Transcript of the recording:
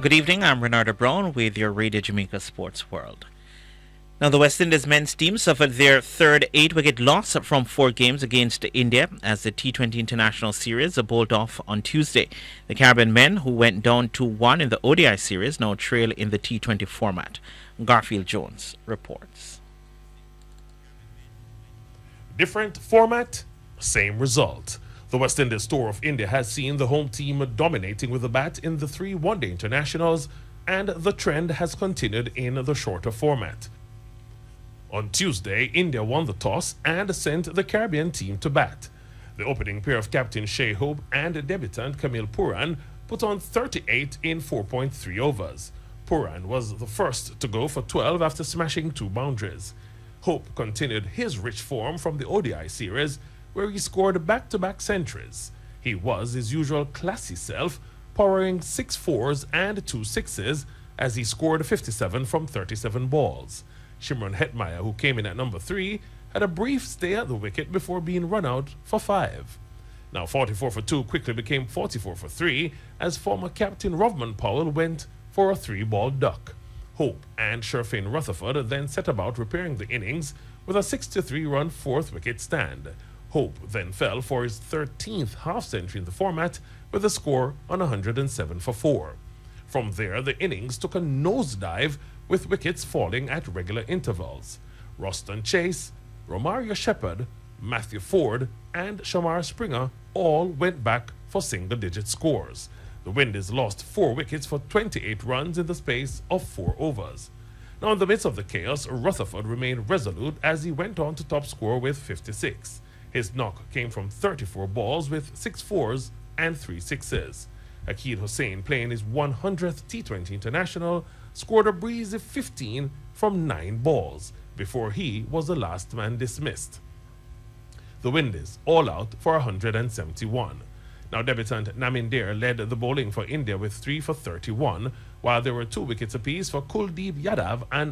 Good evening, I'm Renardo Brown with your Radio Jamaica Sports World. Now, the West Indies men's team suffered their third 8-wicket loss from 4 games against India as the T20 International Series bowled off on Tuesday. The Caribbean men, who went down 2-1 in the ODI series, now trail in the T20 format. Garfield Jones reports. Different format, same result. The West Indies tour of India has seen the home team dominating with the bat in the 3 one-day internationals, and the trend has continued in the shorter format. On Tuesday, India won the toss and sent the Caribbean team to bat. The opening pair of captain Shai Hope and debutant Camille Pooran put on 38 in 4.3 overs. Pooran was the first to go for 12 after smashing 2 boundaries. Hope continued his rich form from the ODI series, where he scored back-to-back centuries. He was his usual classy self, powering 6 fours and 2 sixes as he scored 57 from 37 balls. Shimron Hetmyer, who came in at number 3, had a brief stay at the wicket before being run out for 5. Now 44 for 2 quickly became 44 for 3 as former captain Rovman Powell went for a 3-ball duck. Hope and Sherfane Rutherford then set about repairing the innings with a 63-run 4th wicket stand. Hope then fell for his 13th half-century in the format with a score on 107 for 4. From there, the innings took a nosedive with wickets falling at regular intervals. Roston Chase, Romario Shepherd, Matthew Ford, and Shamar Springer all went back for single-digit scores. The Windies lost 4 wickets for 28 runs in the space of 4 overs. Now, in the midst of the chaos, Rutherford remained resolute as he went on to top score with 56. His knock came from 34 balls with 6 fours and 3 sixes. Aqid Hussain, playing his 100th T20 International, scored a breezy 15 from 9 balls before he was the last man dismissed. The Windies all out for 171. Now, debutant Namin led the bowling for India with 3 for 31, while there were 2 wickets apiece for Kuldeep Yadav and